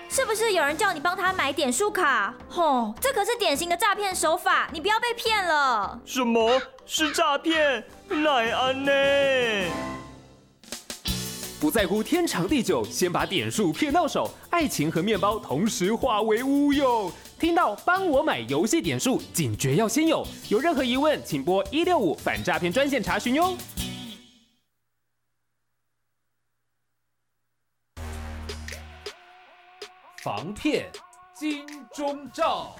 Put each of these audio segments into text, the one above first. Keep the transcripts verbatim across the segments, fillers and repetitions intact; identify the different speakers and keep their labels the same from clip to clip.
Speaker 1: 是不是有人叫你帮他买点数卡？吼，这可是典型的诈骗手法，你不要被骗了。
Speaker 2: 什么是诈骗？奈安呢？
Speaker 3: 不在乎天长地久，先把点数骗到手，爱情和面包同时化为乌有。听到帮我买游戏点数，警觉要先有。有任何疑问，请拨一六五反诈骗专线查询哟。
Speaker 4: 防骗金钟罩。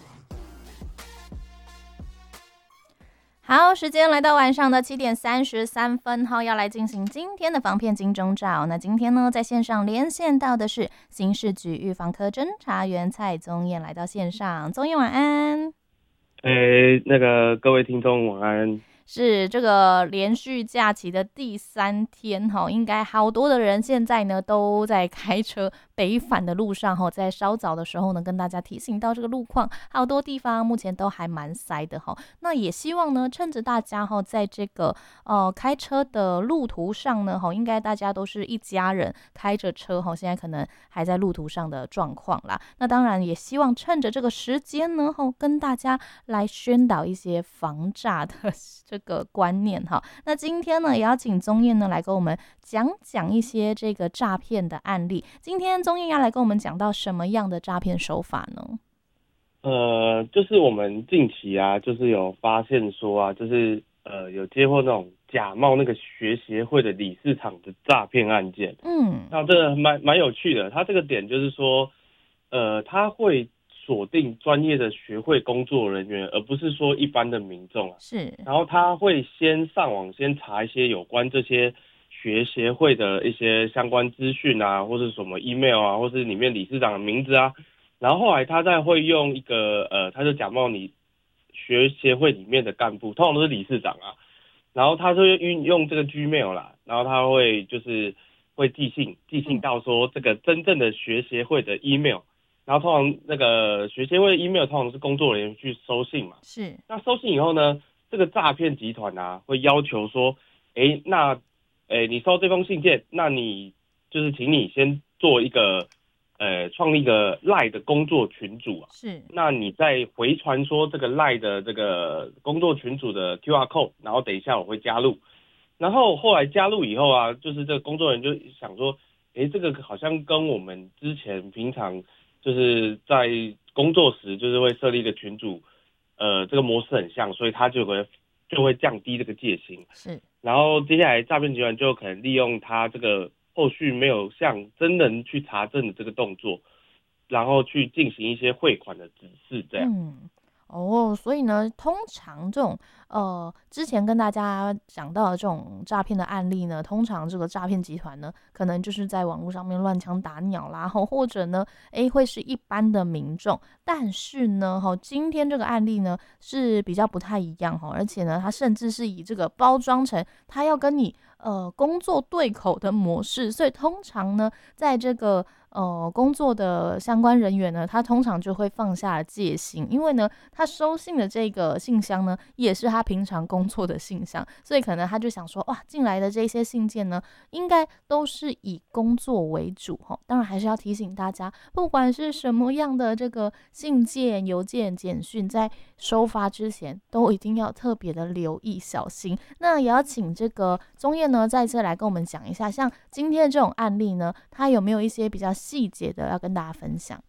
Speaker 5: 好，时间来到晚上的七点三十三分，好，要来进行今天的防骗金钟罩。那今天呢，在线上连线到的是刑事局预防科侦查员蔡宗彦，来到线上。宗彦晚安。
Speaker 6: 诶，那个各位听众晚安。
Speaker 5: 是这个连续假期的第三天哈，应该好多的人现在呢都在开车北返的路上哈，在稍早的时候呢跟大家提醒到这个路况，好多地方目前都还蛮塞的哈。那也希望呢趁着大家哈在这个呃开车的路途上呢哈，应该大家都是一家人开着车哈，现在可能还在路途上的状况啦。那当然也希望趁着这个时间呢哈，跟大家来宣导一些防诈的这个个观念哈。那今天呢，也要请宗彦呢来跟我们讲讲一些这个诈骗的案例。今天宗彦要来跟我们讲到什么样的诈骗手法呢？
Speaker 6: 呃，就是我们近期啊，就是有发现说啊，就是呃有接获那种假冒那个学协会的理事长的诈骗案件。
Speaker 5: 嗯，
Speaker 6: 那这个蛮蛮有趣的。他这个点就是说，呃，他会锁定专业的学会工作人员，而不是说一般的民众啊。
Speaker 5: 是。
Speaker 6: 然后他会先上网先查一些有关这些学协会的一些相关资讯啊，或是什么 email 啊，或是里面理事长的名字啊。然后后来他再会用一个呃，他就假冒你学协会里面的干部，通常都是理事长啊。然后他就运用这个 Gmail 啦，然后他会就是会寄信，寄信到说这个真正的学协会的 email。然后通常那个学协会的 email 通常是工作人员去收信嘛，
Speaker 5: 是。
Speaker 6: 那收信以后呢，这个诈骗集团啊会要求说，哎，那，哎，你收这封信件，那你就是请你先做一个，呃，创立一个 LINE 的工作群组啊，
Speaker 5: 是。
Speaker 6: 那你再回传说这个 LINE 的这个工作群组的 Q R code， 然后等一下我会加入，然后后来加入以后啊，就是这个工作人员就想说，哎，这个好像跟我们之前平常就是在工作时就是会设立一个群组，呃，这个模式很像，所以他就会就会降低这个戒心。
Speaker 5: 是。
Speaker 6: 然后接下来诈骗集团就可能利用他这个后续没有向真人去查证的这个动作，然后去进行一些汇款的指示，这样。
Speaker 5: 嗯。哦，所以呢，通常这种呃，之前跟大家讲到的这种诈骗的案例呢，通常这个诈骗集团呢，可能就是在网络上面乱枪打鸟啦，或者呢，哎，会是一般的民众。但是呢，哈，今天这个案例呢是比较不太一样哈，而且呢，它甚至是以这个包装成它要跟你呃工作对口的模式，所以通常呢，在这个呃，工作的相关人员呢，他通常就会放下了戒心，因为呢，他收信的这个信箱呢，也是他平常工作的信箱，所以可能他就想说，哇，进来的这些信件呢，应该都是以工作为主哈。当然还是要提醒大家，不管是什么样的这个信件、邮件、简讯，在收发之前，都一定要特别的留意小心。那也要请这个宗彦呢，再次来跟我们讲一下，像今天的这种案例呢，他有没有一些比较细节的要跟大家分享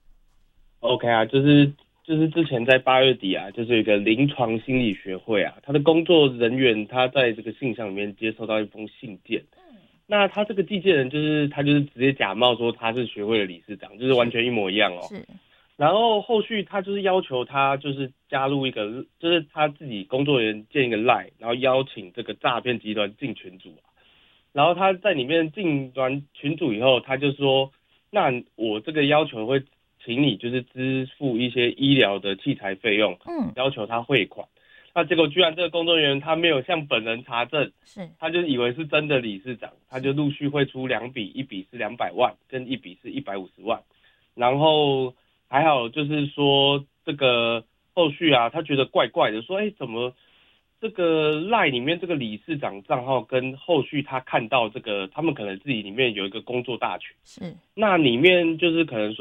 Speaker 6: ？OK 啊，就是就是之前在八月底啊，就是有一个临床心理学会啊，他的工作人员他在这个信箱里面接收到一封信件，嗯，那他这个寄件人就是他就是直接假冒说他是学会的理事长，就是完全一模一样哦。
Speaker 5: 是。
Speaker 6: 然后后续他就是要求他就是加入一个，就是他自己工作人员建一个 LINE， 然后邀请这个诈骗集团进群组啊，然后他在里面进完群组以后，他就说。那我这个要求会请你就是支付一些医疗的器材费用，
Speaker 5: 嗯，
Speaker 6: 要求他汇款。那结果居然这个工作人员他没有向本人查证，
Speaker 5: 是，
Speaker 6: 他就以为是真的理事长，他就陆续汇出两笔，一笔是两百万，跟一笔是一百五十万。然后还好就是说这个后续啊，他觉得怪怪的，说哎怎么？这个 LINE 里面这个理事长账号跟后续他看到这个，他们可能自己里面有一个工作大群，
Speaker 5: 是，
Speaker 6: 那里面就是可能说。